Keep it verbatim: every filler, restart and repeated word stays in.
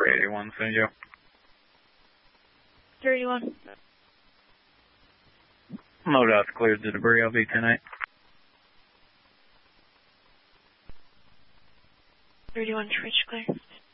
three eighty-one, San Diego. three eighty-one. MoDOT's cleared the debris. I'll be ten eight. three eighty-one, Reach clear.